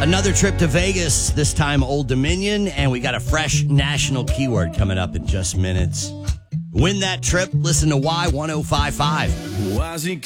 Another trip to Vegas, this time Old Dominion, and we got a fresh national keyword coming up in just minutes. Win that trip, listen to Y1055.